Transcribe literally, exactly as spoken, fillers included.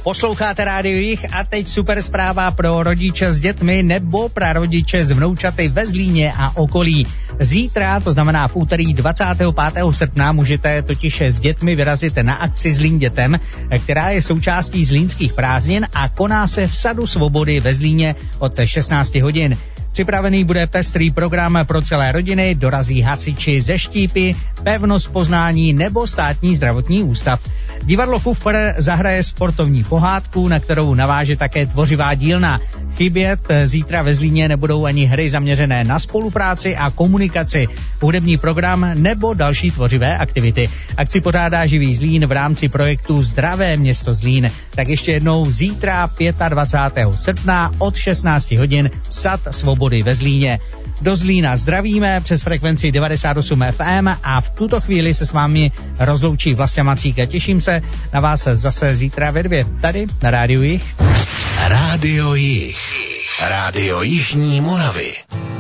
Posloucháte Rádio Jich a teď super zpráva pro rodiče s dětmi nebo prarodiče s vnoučaty ve Zlíně a okolí. Zítra, to znamená v úterý dvacátého pátého srpna, můžete totiž s dětmi vyrazit na akci Zlín dětem, která je součástí zlínských prázdnin a koná se v Sadu Svobody ve Zlíně od šestnáct hodin. Připravený bude pestrý program pro celé rodiny, dorazí hasiči ze Štípy, pevnost Poznání nebo státní zdravotní ústav. Divadlo Kufr zahraje sportovní pohádku, na kterou naváže také tvořivá dílna. Chybět zítra ve Zlíně nebudou ani hry zaměřené na spolupráci a komunikaci, hudební program nebo další tvořivé aktivity. Akci pořádá Živý Zlín v rámci projektu Zdravé město Zlín. Tak ještě jednou zítra dvacátého pátého srpna od šestnáct hodin Sad Svobody ve Zlíně. Do Zlína zdravíme přes frekvenci devadesát osm F M a v tuto chvíli se s vámi rozloučí Vlastě Macík a těším se na vás zase zítra ve dvě tady na Rádiu Jich. Rádio Jich. Rádio Jižní Moravy.